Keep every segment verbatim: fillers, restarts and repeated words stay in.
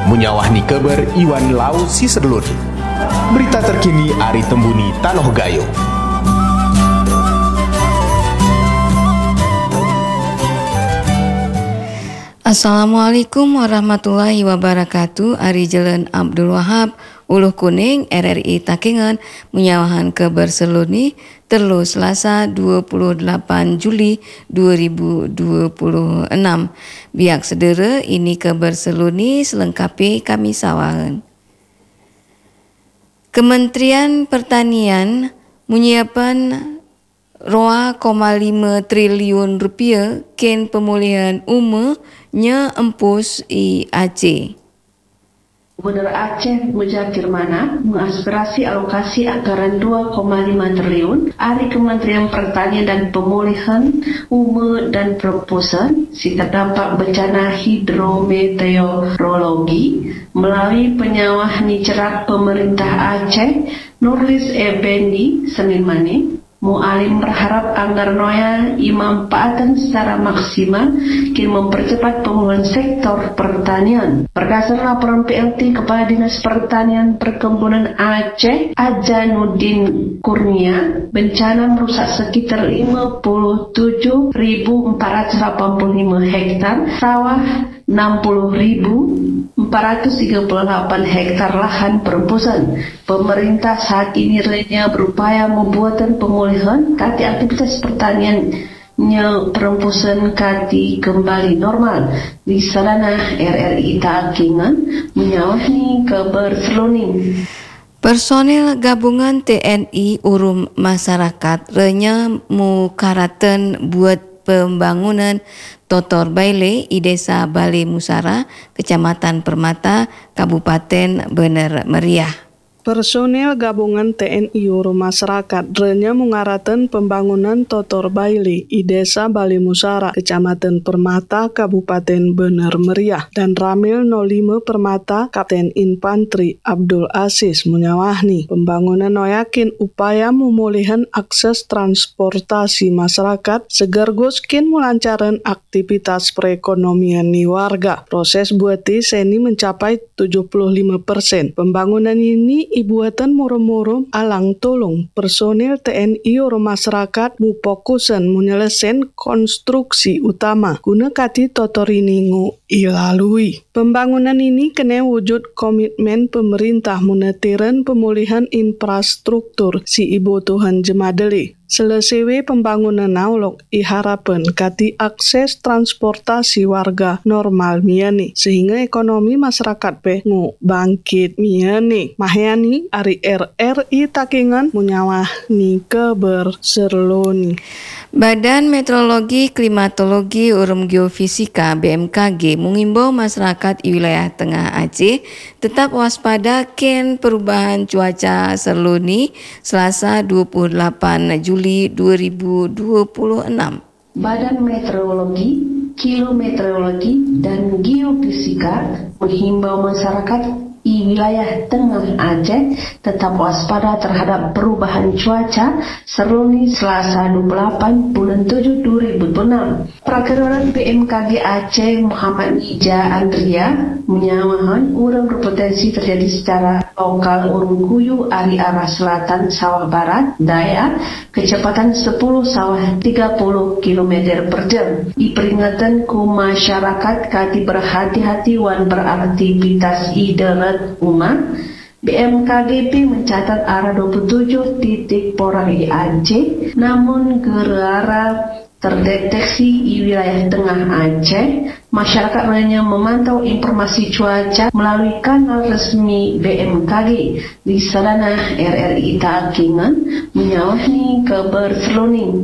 munyawahni keber Iwan Lau si sedulur. Berita terkini Ari Tembuni Tanoh Gayo. Assalamualaikum warahmatullahi wabarakatuh. Ari Jelen Abdul Wahab Uluh Kuning R R I Takengon menyawahan keber seluni terlu Selasa dua puluh delapan Juli dua ribu dua puluh enam. Biak sedera ini keber seluni selengkapi kami sawahan. Kementerian Pertanian menyiapkan dua koma lima triliun rupiah ken pemulihan umum nya empus i Aceh. Gubernur Aceh Muzakir Manaf mengaspirasi alokasi anggaran dua koma lima triliun dari Kementerian Pertanian dan Pemulihan Umum dan Proposan si terdampak bencana hidrometeorologi melalui penyawah nicerak pemerintah Aceh Nurlis Effendi Senin Mane. Mu'alim berharap anggar noya dimanfaatkan secara maksimal kini mempercepat pemulihan sektor pertanian. Berdasarkan laporan P L T Kepala Dinas Pertanian Perkebunan Aceh Ajanuddin Kurnia, bencana merusak sekitar lima puluh tujuh ribu empat ratus delapan puluh lima hektar sawah, enam puluh ribu empat ratus tiga puluh delapan hektar lahan perempusan. Pemerintah saat ini renyah berupaya membuatkan pemulihan kati aktivitas pertaniannya perempusan kati kembali normal. Di sana R R I Takengon menyawahi kabar seluning. Personel gabungan T N I Urum Masyarakat renyah mukaraten buat pembangunan Totor Baile i Desa Bale Musara, Kecamatan Permata, Kabupaten Bener Meriah. Personel gabungan T N I Urum Masyarakat renya mengaraten pembangunan Totor Baile i Desa Bale Musara, Kecamatan Permata, Kabupaten Bener Meriah, dan Ramil nol lima Permata, Kapten Infantri Abdul Aziz menyawahni pembangunan noyakin upaya memulihan akses transportasi masyarakat segergus kin melancaran aktivitas perekonomian ni warga. Proses buati seni mencapai tujuh puluh lima persen. Pembangunan ini ibuatan moro-moro alang tolong personil T N I Urum Masyarakat mu fokusan menyelesaikan konstruksi utama guna kati totor ini ngu ilalui. Pembangunan ini kena wujud komitmen pemerintah menetiran pemulihan infrastruktur si ibu Tuhan Jemadeli. Selesai pembangunan naulok iharapan kati akses transportasi warga normal miani sehingga ekonomi masyarakat pe ngu bangkit miani. Mahyani Ari R R I Takengon menyawah ni keber serloni. Badan Meteorologi Klimatologi Urum Geofisika B M K G mengimbau masyarakat di wilayah Tengah Aceh tetap waspada ken perubahan cuaca serluni Selasa dua puluh delapan Juli dua ribu dua puluh enam. Badan Meteorologi, Kilometeorologi, dan Geofisika menghimbau masyarakat di wilayah Tengah Aceh tetap waspada terhadap perubahan cuaca serluni Selasa dua puluh delapan bulan tujuh dua ribu dua puluh enam. Prakirawan B M K G Aceh Muhammad Ija Andria menyawahan urang berpotensi terjadi secara lokal urung kuyu ari arah selatan sawah barat daya kecepatan sepuluh sawah tiga puluh kilometer per jam. Diperingatkan ku masyarakat kati berhati-hati wan beraktivitas i darat umat. B M K G P mencatat arah dua puluh tujuh titik porang di Aceh, namun gerara terdeteksi di wilayah Tengah Aceh. Masyarakat hanya memantau informasi cuaca melalui kanal resmi B M K G. Di sana R R I Takengon menyawahi kabar seluning.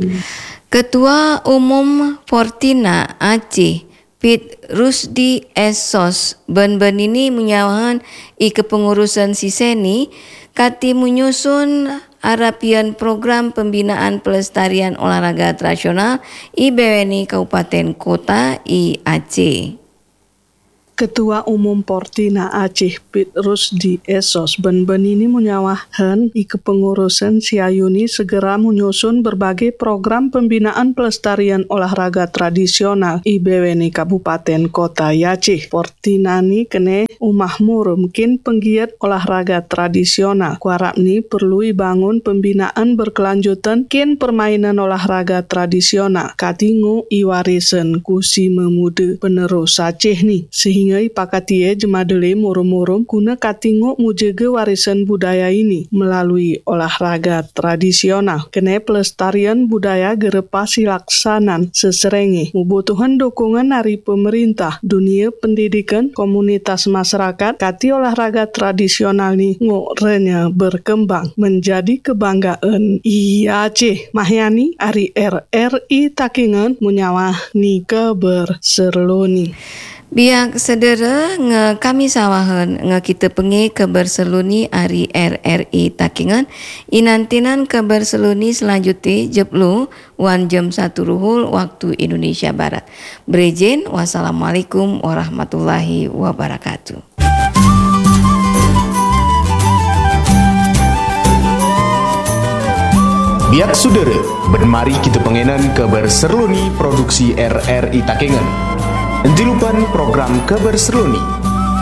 Ketua Umum Fortina Aceh Pit Rusdi Esos ben-ben ini menyawahan i kepengurusan Siseni kati menyusun Arapian Program Pembinaan Pelestarian Olahraga Tradisional I B W N I Kabupaten Kota I Aceh. Ketua Umum Portina Aceh Pit Rusdi Esos ben-ben ini menyawahan i kepengurusan Siayuni segera menyusun berbagai program pembinaan pelestarian olahraga tradisional I B W N Kabupaten Kota Aceh. Portina ni kene umahmur mungkin penggiat olahraga tradisional. Kuarap ni perlu bangun pembinaan berkelanjutan kin permainan olahraga tradisional. Katingu iwarisan kusi memuda penerus Aceh ni. Sehingga Ngai pakatie jemadele murum-murum guna katingu mujaga warisan budaya ini melalui olahraga tradisional. Kene pelestarian budaya gerepa silaksanan seserenge. Membutuhkan dukungan dari pemerintah, dunia pendidikan, komunitas masyarakat, kati olahraga tradisional ni ngorenya berkembang menjadi kebanggaan I Aceh. Mahyani Ari R R I Takengon menyawah ni keberserluni. Biak sedera nge kami sawahan nge kita pengi keberseluni Ari R R I Takengon inantinan keberseluni selanjutnya jeplu wan jam satu ruhul waktu Indonesia Barat. Berejen wassalamualaikum warahmatullahi wabarakatuh. Biak saudara, benmari kita pengenan keberserluni produksi R R I Takengon. Jangan lupa program Kabar Seruni